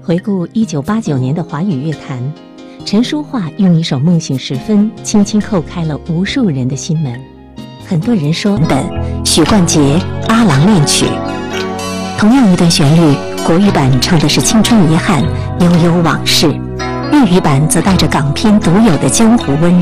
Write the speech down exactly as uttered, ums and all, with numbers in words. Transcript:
回顾一九八九年的华语乐坛，陈淑桦用一首《梦醒时分》轻轻叩开了无数人的心门。很多人说的许冠杰《阿郎恋曲》，同样一段旋律，国语版唱的是青春遗憾、悠悠往事，粤语版则带着港片独有的江湖温柔。